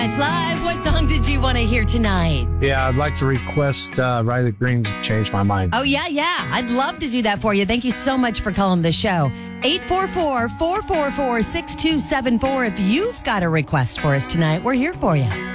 It's live. What song did you want to hear tonight? Yeah, I'd like to request Riley Green's Change My Mind. Oh, yeah. I'd love to do that for you. Thank you so much for calling the show. 844-444-6274. If you've got a request for us tonight, we're here for you.